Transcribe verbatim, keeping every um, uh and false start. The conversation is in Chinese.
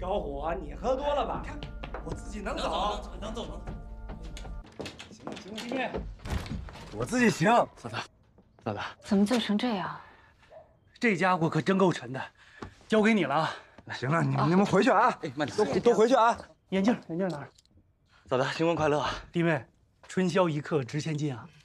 小伙，你喝多了吧？看我自己能走， 能走能走。 行行行，我自己行。 嫂子，嫂子， 怎么醉成这样？ 这家伙可真够沉的，交给你了啊！ 行了，你们你们回去啊！ 哎，慢点， 都都回去啊！ 眼镜眼镜哪儿？ 嫂子，新婚快乐！ 弟妹，春宵一刻值千金啊！